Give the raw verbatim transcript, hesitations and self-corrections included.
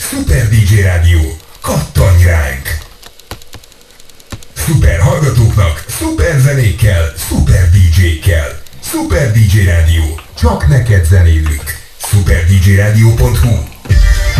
Szuper dé dzsé Rádió, kattanj ránk! Szuper hallgatóknak, szuper zenékkel, szuper dé dzsékkel. Szuper dé dzsé Rádió, csak neked zenélünk. szuper dé dzsé rádió pont hu